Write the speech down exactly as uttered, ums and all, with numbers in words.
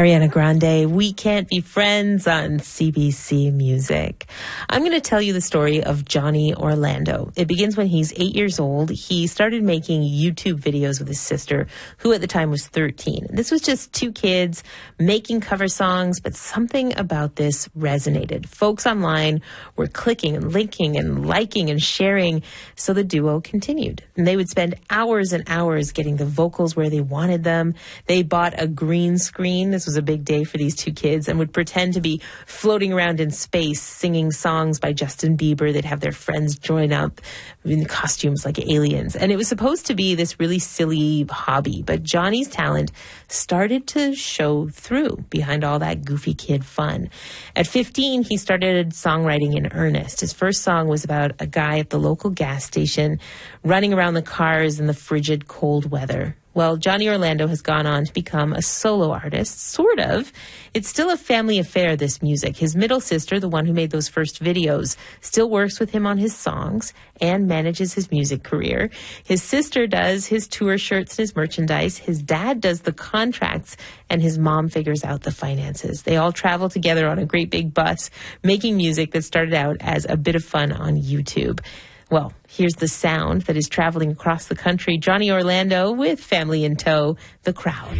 Ariana Grande, We Can't Be Friends on C B C Music. I'm going to tell you the story of Johnny Orlando. It begins when he's eight years old. He started making YouTube videos with his sister, who at the time was thirteen. This was just two kids making cover songs, but something about this resonated. Folks online were clicking and linking and liking and sharing, so the duo continued. And they would spend hours and hours getting the vocals where they wanted them. They bought a green screen. This was a big day for these two kids, and would pretend to be floating around in space singing songs by Justin Bieber. They'd have their friends join up in costumes like aliens. And it was supposed to be this really silly hobby, but Johnny's talent started to show through behind all that goofy kid fun. At fifteen, he started songwriting in earnest. His first song was about a guy at the local gas station running around the cars in the frigid cold weather. Well, Johnny Orlando has gone on to become a solo artist, sort of. It's still a family affair, this music. His middle sister, the one who made those first videos, still works with him on his songs and manages his music career. His sister does his tour shirts and his merchandise. His dad does the contracts, and his mom figures out the finances. They all travel together on a great big bus, making music that started out as a bit of fun on YouTube. Well, here's the sound that is traveling across the country. Johnny Orlando with Family in Tow, The Crowd.